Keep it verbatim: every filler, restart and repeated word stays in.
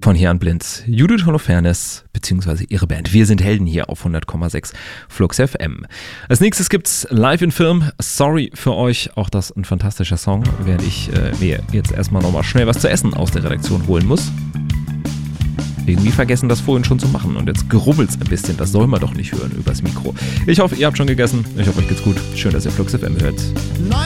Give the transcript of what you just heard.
von Hier an Blind. Judith Holofernes beziehungsweise ihre Band. Wir sind Helden hier auf hundert Komma sechs Flux F M. Als nächstes gibt's Live in Film. Sorry für euch, auch das ein fantastischer Song, während ich äh, mir jetzt erstmal nochmal schnell was zu essen aus der Redaktion holen muss. Irgendwie vergessen, das vorhin schon zu machen und jetzt gerubbelt's ein bisschen. Das soll man doch nicht hören übers Mikro. Ich hoffe, ihr habt schon gegessen. Ich hoffe, euch geht's gut. Schön, dass ihr Flux F M hört.